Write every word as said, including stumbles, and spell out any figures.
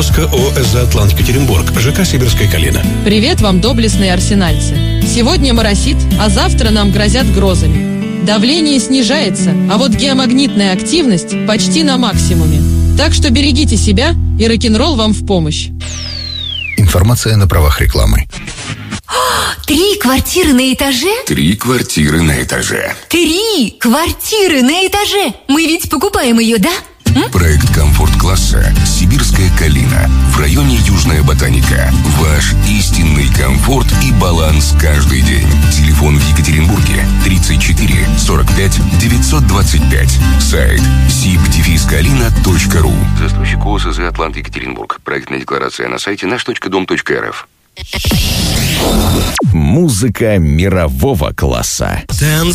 выпуска ООО «Зоотлант Екатеринбург», ЖК «Сибирская Калина». Привет вам, доблестные арсенальцы. Сегодня моросит, а завтра нам грозят грозами. Давление снижается, а вот геомагнитная активность почти на максимуме. Так что берегите себя, и рок-н-ролл вам в помощь. Информация на правах рекламы. Три квартиры на этаже? Три квартиры на этаже. Три квартиры на этаже! Мы ведь покупаем ее, да? М? Проект комфорт-класса «Сибирская Калина» в районе Южная Ботаника. Ваш истинный комфорт и баланс каждый день. Телефон в Екатеринбурге тридцать четыре сорок пять девятьсот двадцать пять. Сайт сиб дефис калина точка ру. Застройщик ООО «Зоотлант Екатеринбург». Проектная декларация на сайте наш точка дом точка эр эф. Музыка мирового класса.